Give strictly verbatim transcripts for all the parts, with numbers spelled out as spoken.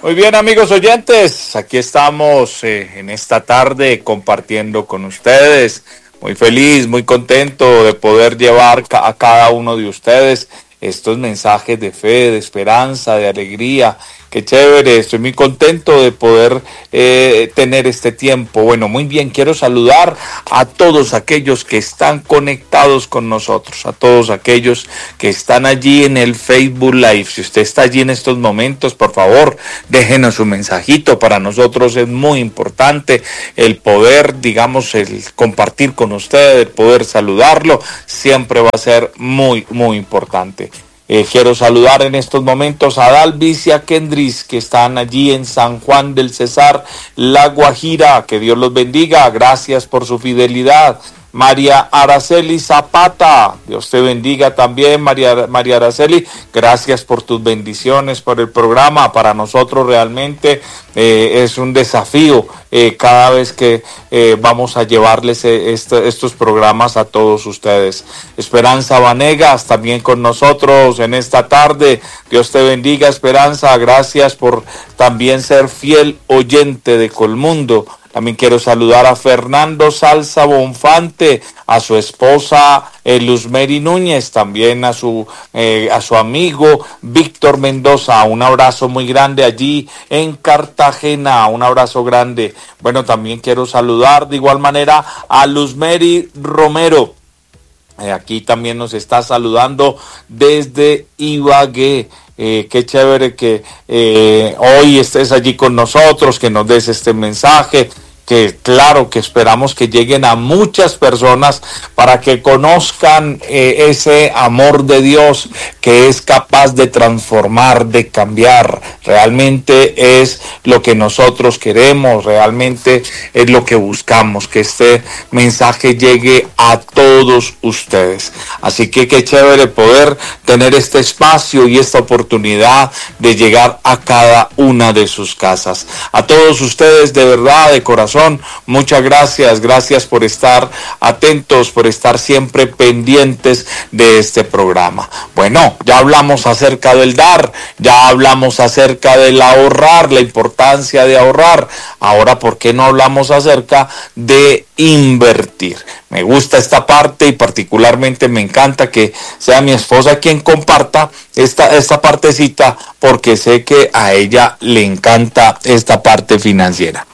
Muy bien, amigos oyentes, aquí estamos eh, en esta tarde compartiendo con ustedes. Muy feliz, muy contento de poder llevar ca- a cada uno de ustedes estos mensajes de fe, de esperanza, de alegría. Qué chévere, estoy muy contento de poder eh, tener este tiempo. Bueno, muy bien, quiero saludar a todos aquellos que están conectados con nosotros, a todos aquellos que están allí en el Facebook Live. Si usted está allí en estos momentos, por favor, déjenos un mensajito. Para nosotros es muy importante el poder, digamos, el compartir con usted, el poder saludarlo, siempre va a ser muy, muy importante. Eh, quiero saludar en estos momentos a Dalvis y a Kendris, que están allí en San Juan del Cesar, La Guajira. Que Dios los bendiga. Gracias por su fidelidad. María Araceli Zapata, Dios te bendiga también, María, María Araceli. Gracias por tus bendiciones, por el programa. Para nosotros realmente eh, es un desafío eh, cada vez que eh, vamos a llevarles eh, este, estos programas a todos ustedes. Esperanza Vanegas también con nosotros en esta tarde. Dios te bendiga, Esperanza. Gracias por también ser fiel oyente de Colmundo. También quiero saludar a Fernando Salsa Bonfante, a su esposa eh, Luzmeri Núñez, también a su, eh, a su amigo Víctor Mendoza. Un abrazo muy grande allí en Cartagena, un abrazo grande. Bueno, también quiero saludar de igual manera a Luzmeri Romero. Eh, aquí también nos está saludando desde Ibagué. Eh, qué chévere que eh, hoy estés allí con nosotros, que nos des este mensaje, que claro que esperamos que lleguen a muchas personas para que conozcan eh, ese amor de Dios que es capaz de transformar, de cambiar. Realmente es lo que nosotros queremos, realmente es lo que buscamos, que este mensaje llegue a todos ustedes. Así que qué chévere poder tener este espacio y esta oportunidad de llegar a cada una de sus casas. A todos ustedes, de verdad, de corazón, muchas gracias, gracias por estar atentos, por estar siempre pendientes de este programa. Bueno, ya hablamos acerca del dar, ya hablamos acerca del ahorrar, la importancia de ahorrar. Ahora, ¿por qué no hablamos acerca de invertir? Me gusta esta parte y particularmente me encanta que sea mi esposa quien comparta esta, esta partecita, porque sé que a ella le encanta esta parte financiera.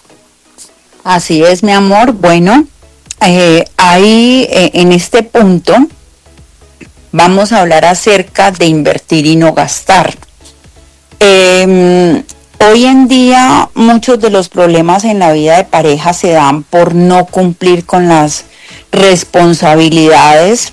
Así es, mi amor. Bueno, eh, ahí eh, en este punto vamos a hablar acerca de invertir y no gastar. Eh, hoy en día muchos de los problemas en la vida de pareja se dan por no cumplir con las responsabilidades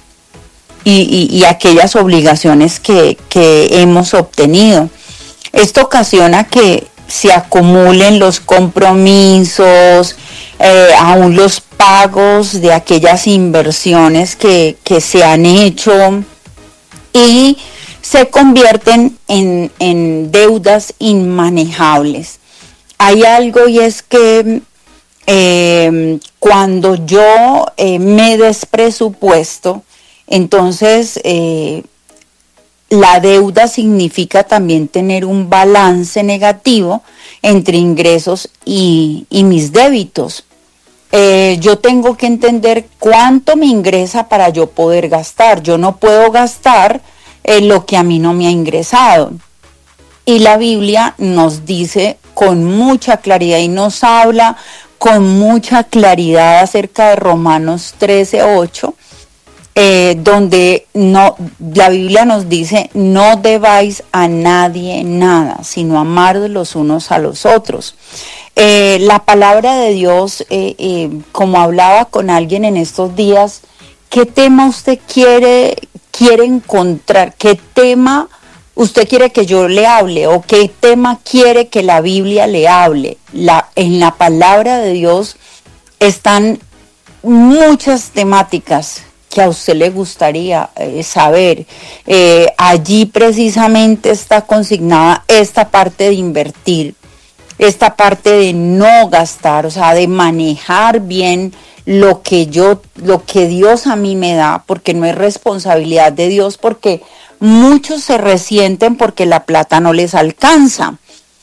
y, y, y aquellas obligaciones que, que hemos obtenido. Esto ocasiona que se acumulen los compromisos, eh, aún los pagos de aquellas inversiones que, que se han hecho y se convierten en, en deudas inmanejables. Hay algo y es que eh, cuando yo eh, me despresupuesto, entonces eh, la deuda significa también tener un balance negativo entre ingresos y, y mis débitos. Eh, yo tengo que entender cuánto me ingresa para yo poder gastar. Yo no puedo gastar eh, lo que a mí no me ha ingresado. Y la Biblia nos dice con mucha claridad y nos habla con mucha claridad acerca de Romanos trece ocho. Eh, donde no, la Biblia nos dice: no debáis a nadie nada, sino amar los unos a los otros. Eh, la palabra de Dios, eh, eh, como hablaba con alguien en estos días, ¿qué tema usted quiere, quiere encontrar? ¿Qué tema usted quiere que yo le hable? ¿O qué tema quiere que la Biblia le hable? La, en la palabra de Dios están muchas temáticas que a usted le gustaría eh, saber. Eh, allí precisamente está consignada esta parte de invertir, esta parte de no gastar, o sea, de manejar bien lo que yo, lo que Dios a mí me da, porque no es responsabilidad de Dios, porque muchos se resienten porque la plata no les alcanza.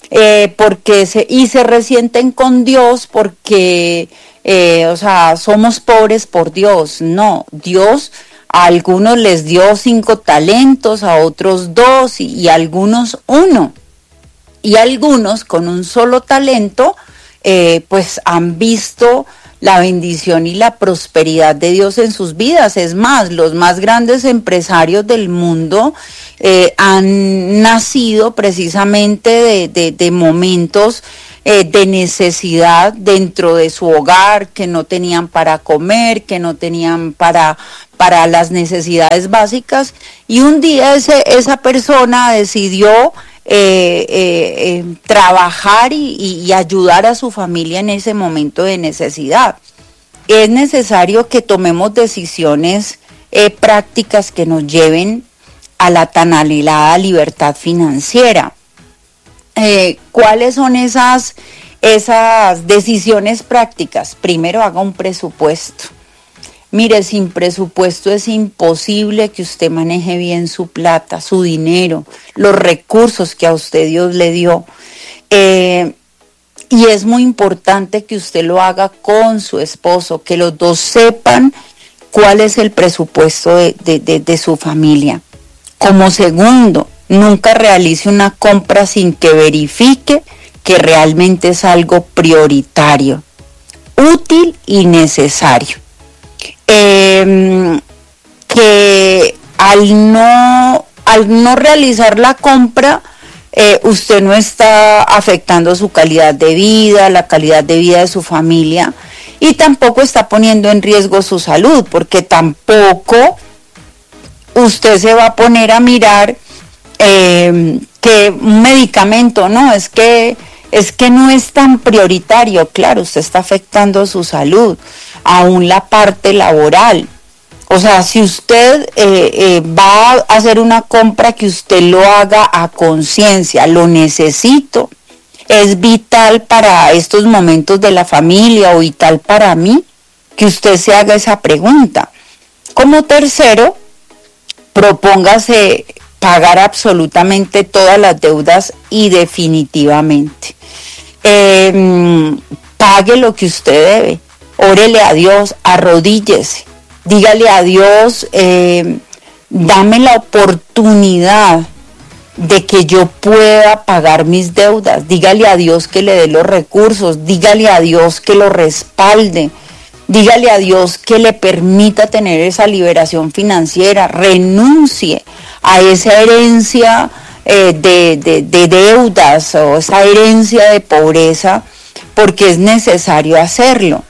eh, porque se, y se resienten con Dios porque, eh, o sea, somos pobres por Dios. No, Dios a algunos les dio cinco talentos, a otros dos y, y a algunos uno. Y algunos con un solo talento, eh, pues han visto la bendición y la prosperidad de Dios en sus vidas. Es más, los más grandes empresarios del mundo eh, han nacido precisamente de, de, de momentos eh, de necesidad dentro de su hogar, que no tenían para comer, que no tenían para, para las necesidades básicas. Y un día ese, esa persona decidió Eh, eh, eh, trabajar y, y, y ayudar a su familia en ese momento de necesidad. Es necesario que tomemos decisiones eh, prácticas que nos lleven a la tan anhelada libertad financiera. Eh, ¿Cuáles son esas, esas decisiones prácticas? Primero, haga un presupuesto. Mire, sin presupuesto es imposible que usted maneje bien su plata, su dinero, los recursos que a usted Dios le dio. Eh, y es muy importante que usted lo haga con su esposo, que los dos sepan cuál es el presupuesto de, de, de, de su familia. Como segundo, nunca realice una compra sin que verifique que realmente es algo prioritario, útil y necesario. Eh, que al no, al no realizar la compra, eh, usted no está afectando su calidad de vida, la calidad de vida de su familia, y tampoco está poniendo en riesgo su salud, porque tampoco usted se va a poner a mirar eh, que un medicamento, no, es que, es que no es tan prioritario. Claro, usted está afectando su salud, aún la parte laboral. O sea, si usted eh, eh, va a hacer una compra, que usted lo haga a conciencia, lo necesito, es vital para estos momentos de la familia o vital para mí, que usted se haga esa pregunta. Como tercero, propóngase pagar absolutamente todas las deudas y definitivamente. Eh, pague lo que usted debe. Órele a Dios, arrodíllese, dígale a Dios, eh, dame la oportunidad de que yo pueda pagar mis deudas. Dígale a Dios que le dé los recursos, dígale a Dios que lo respalde, dígale a Dios que le permita tener esa liberación financiera. Renuncie a esa herencia eh, de, de, de deudas o esa herencia de pobreza, porque es necesario hacerlo.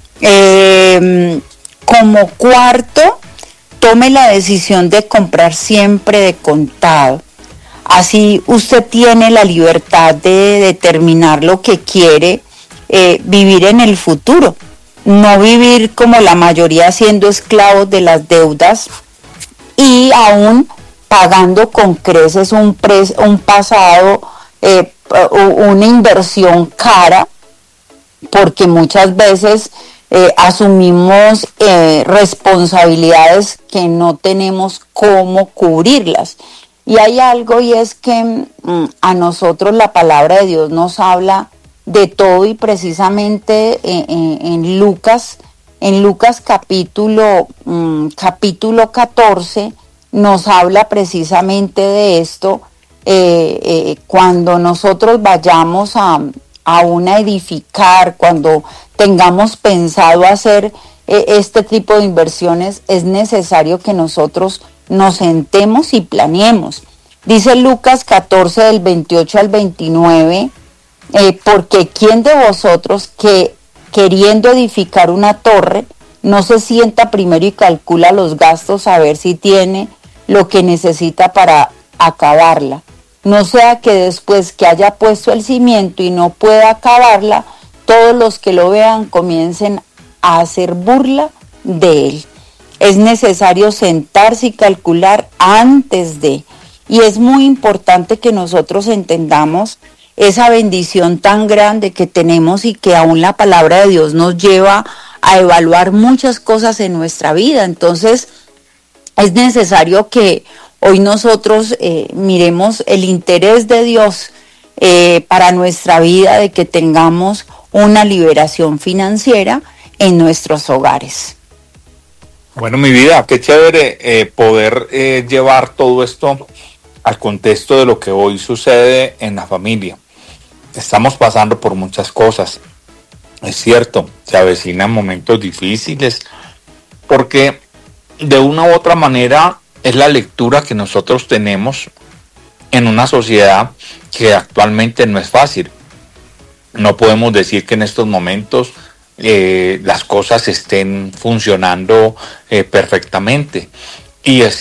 Eh, como cuarto, tome la decisión de comprar siempre de contado. Así usted tiene la libertad de determinar lo que quiere eh, vivir en el futuro. No vivir como la mayoría siendo esclavos de las deudas y aún pagando con creces un, pre- un pasado, eh, una inversión cara, porque muchas veces Eh, asumimos eh, responsabilidades que no tenemos cómo cubrirlas. Y hay algo, y es que mm, a nosotros la palabra de Dios nos habla de todo, y precisamente eh, eh, en Lucas, en Lucas capítulo, mm, capítulo catorce, nos habla precisamente de esto, eh, eh, cuando nosotros vayamos a, a una edificar, cuando tengamos pensado hacer eh, este tipo de inversiones, es necesario que nosotros nos sentemos y planeemos. Dice Lucas catorce del veintiocho al veintinueve, eh, porque ¿quién de vosotros que queriendo edificar una torre no se sienta primero y calcula los gastos a ver si tiene lo que necesita para acabarla? No sea que después que haya puesto el cimiento y no pueda acabarla, todos los que lo vean comiencen a hacer burla de él. Es necesario sentarse y calcular antes de, y es muy importante que nosotros entendamos esa bendición tan grande que tenemos y que aún la palabra de Dios nos lleva a evaluar muchas cosas en nuestra vida. Entonces, es necesario que hoy nosotros eh, miremos el interés de Dios eh, para nuestra vida, de que tengamos una liberación financiera en nuestros hogares. Bueno, mi vida, qué chévere eh, poder eh, llevar todo esto al contexto de lo que hoy sucede en la familia. Estamos pasando por muchas cosas. Es cierto, se avecinan momentos difíciles, porque de una u otra manera es la lectura que nosotros tenemos en una sociedad que actualmente no es fácil. No podemos decir que en estos momentos eh, las cosas estén funcionando eh, perfectamente. Y es